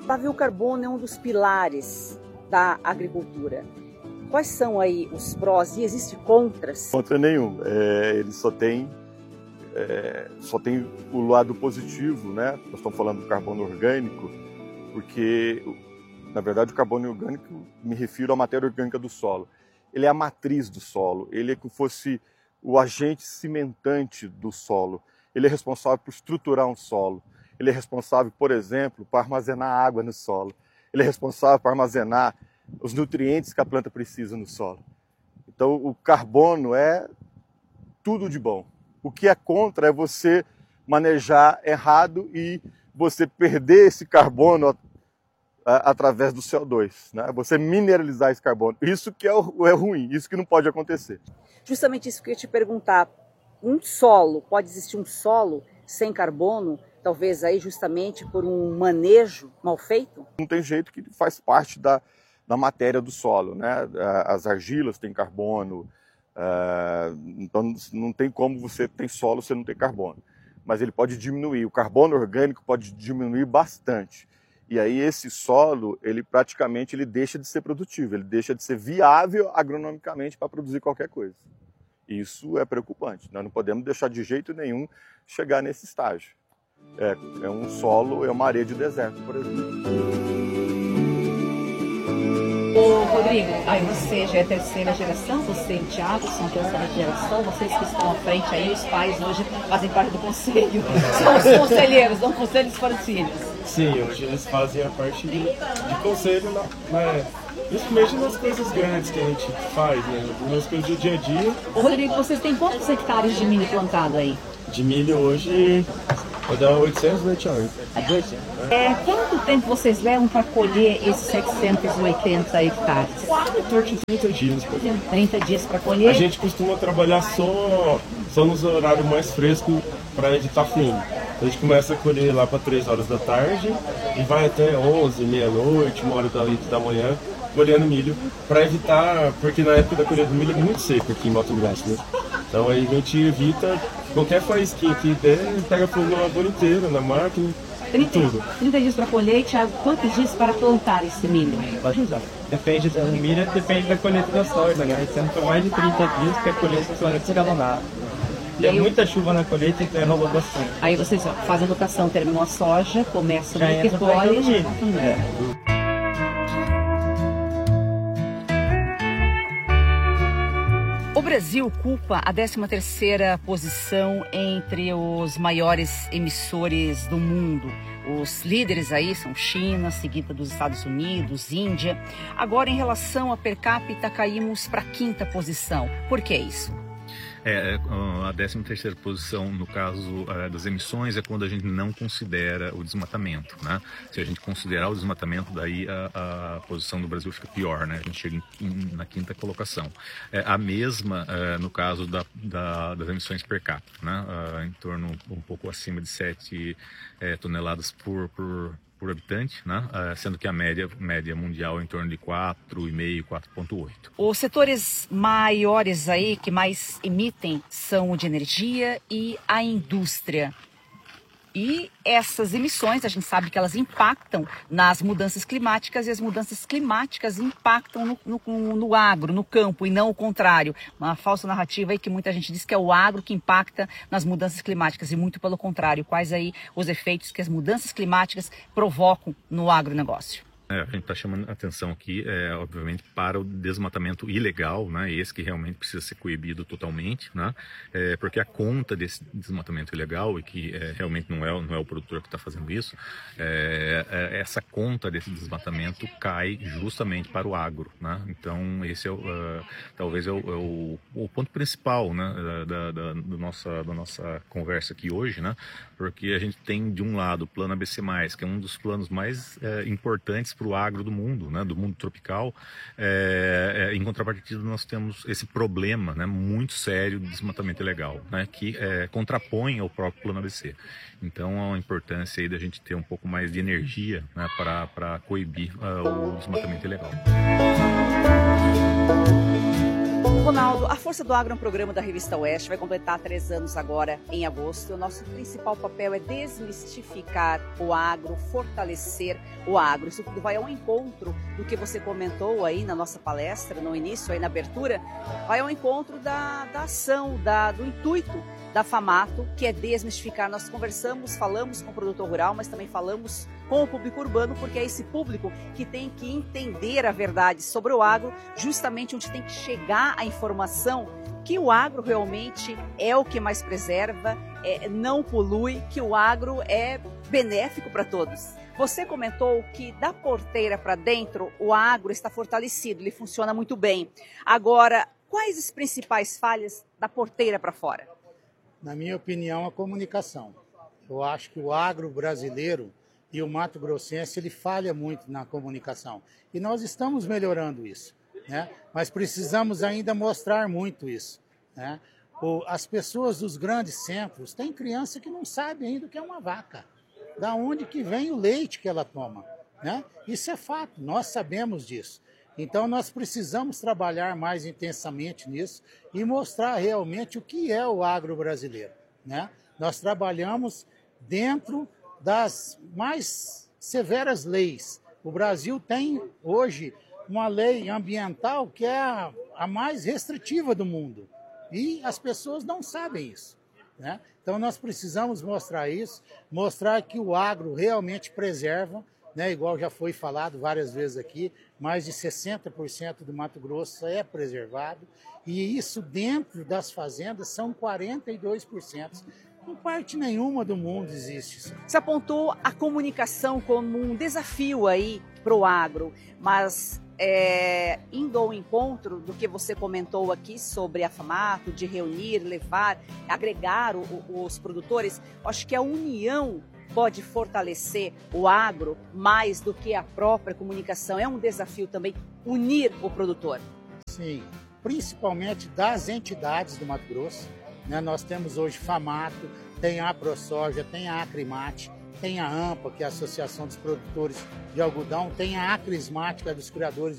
Pavio carbono é um dos pilares da agricultura. Quais são aí os prós e existem contras? Contra nenhum. Ele só tem o lado positivo, né? Nós estamos falando do carbono orgânico, porque, na verdade, o carbono orgânico, me refiro à matéria orgânica do solo. Ele é a matriz do solo, ele é como se fosse o agente cimentante do solo. Ele é responsável por estruturar um solo. Ele é responsável, por exemplo, por armazenar água no solo. Ele é responsável por armazenar os nutrientes que a planta precisa no solo. Então, o carbono é tudo de bom. O que é contra é você manejar errado e você perder esse carbono através do CO2, né? Você mineralizar esse carbono. Isso que é ruim, isso que não pode acontecer. Justamente isso que eu ia te perguntar. Pode existir um solo sem carbono, talvez aí justamente por um manejo mal feito? Não tem jeito, que faz parte da matéria do solo, né? As argilas têm carbono, então não tem como você ter solo se não tem carbono. Mas ele pode diminuir, o carbono orgânico pode diminuir bastante. E aí esse solo, ele praticamente deixa de ser produtivo, ele deixa de ser viável agronomicamente para produzir qualquer coisa. Isso é preocupante, nós não podemos deixar de jeito nenhum chegar nesse estágio. É um solo, é uma areia de deserto, por exemplo. Ô Rodrigo, aí você já é terceira geração, você e o Thiago são a terceira geração, vocês que estão à frente aí, os pais hoje fazem parte do conselho, são os conselheiros, dão conselhos para os filhos. Sim, hoje eles fazem a parte de conselho, principalmente nas coisas grandes que a gente faz, né? Nas coisas do dia a dia. Ô Rodrigo, vocês têm quantos hectares de milho plantado aí? De milho hoje vai dar 800 hectares. Quanto tempo vocês levam para colher esses 780 hectares? Em torno de 30 dias. 30 dias para colher? A gente costuma trabalhar só nos horários mais frescos para editar fino. A gente começa a colher lá para 3 horas da tarde e vai até 11, meia-noite, 1h da manhã, colhendo milho, para evitar, porque na época da colheita do milho é muito seco aqui em Mato Grosso, né? Então aí a gente evita qualquer faísquinha que der, pega fogo na lavoura inteira, na máquina, tudo. 30 dias para colher, Thiago, quantos dias para plantar esse milho? Depende do milho, depende da colheita da soja, né? Sendo mais de 30 dias que a colheita será escalonada. Tem muita chuva na colheita, então enrola bastante. Aí vocês fazem a lotação, terminam a soja, começam a que colhe. O Brasil ocupa a 13ª posição entre os maiores emissores do mundo. Os líderes aí são China, seguida dos Estados Unidos, Índia. Agora, em relação a per capita, caímos para a 5ª posição. Por que isso? A 13ª posição, no caso das emissões, é quando a gente não considera o desmatamento, né? Se a gente considerar o desmatamento, daí a posição do Brasil fica pior, né? A gente chega na 5ª colocação. A mesma no caso das emissões per capita, né? Em torno um pouco acima de 7 toneladas por habitante, né? Sendo que a média mundial é em torno de 4,5, 4,8. Os setores maiores aí que mais emitem são o de energia e a indústria. E essas emissões, a gente sabe que elas impactam nas mudanças climáticas e as mudanças climáticas impactam no agro, no campo e não o contrário. Uma falsa narrativa aí que muita gente diz que é o agro que impacta nas mudanças climáticas e muito pelo contrário. Quais aí os efeitos que as mudanças climáticas provocam no agronegócio? A gente está chamando a atenção aqui, obviamente, para o desmatamento ilegal, né? Esse que realmente precisa ser coibido totalmente, né? Porque a conta desse desmatamento ilegal, e que realmente não é o produtor que está fazendo isso, essa conta desse desmatamento cai justamente para o agro, né? Então, esse talvez é o ponto principal, né? da nossa conversa aqui hoje, né? Porque a gente tem, de um lado, o Plano ABC+, que é um dos planos mais importantes para o agro do mundo, né, do mundo tropical. Em contrapartida, nós temos esse problema, né, muito sério de desmatamento ilegal, né, que contrapõe ao próprio Plano ABC. Então, há uma importância aí da gente ter um pouco mais de energia, né, para coibir o desmatamento ilegal. Ronaldo, a Força do Agro é um programa da Revista Oeste, vai completar 3 anos agora em agosto. O nosso principal papel é desmistificar o agro, fortalecer o agro. Isso tudo vai ao encontro do que você comentou aí na nossa palestra, no início, aí na abertura, vai ao encontro da ação, do intuito da FAMATO, que é desmistificar. Nós conversamos, falamos com o produtor rural, mas também falamos com o público urbano, porque é esse público que tem que entender a verdade sobre o agro, justamente onde tem que chegar a informação que o agro realmente é o que mais preserva, não polui, que o agro é benéfico para todos. Você comentou que da porteira para dentro o agro está fortalecido, ele funciona muito bem. Agora, quais as principais falhas da porteira para fora? Na minha opinião, a comunicação. Eu acho que o agro brasileiro e o Mato Grossense, ele falha muito na comunicação. E nós estamos melhorando isso, né? Mas precisamos ainda mostrar muito isso, né? As pessoas dos grandes centros, tem criança que não sabe ainda o que é uma vaca. Da onde que vem o leite que ela toma, né? Isso é fato, nós sabemos disso. Então, nós precisamos trabalhar mais intensamente nisso e mostrar realmente o que é o agro brasileiro, né? Nós trabalhamos dentro das mais severas leis. O Brasil tem hoje uma lei ambiental que é a mais restritiva do mundo e as pessoas não sabem isso, né? Então, nós precisamos mostrar isso, mostrar que o agro realmente preserva, né, igual já foi falado várias vezes aqui, mais de 60% do Mato Grosso é preservado, e isso dentro das fazendas são 42%. Em parte nenhuma do mundo existe isso. Você apontou a comunicação como um desafio aí para o agro, mas indo ao encontro do que você comentou aqui sobre a FAMATO, de reunir, levar, agregar os produtores, acho que a união pode fortalecer o agro mais do que a própria comunicação. É um desafio também unir o produtor. Sim, principalmente das entidades do Mato Grosso, né? Nós temos hoje FAMATO, tem a ProSoja, tem a Acrimate, tem a AMPA, que é a Associação dos Produtores de Algodão, tem a Acrismate, que é dos criadores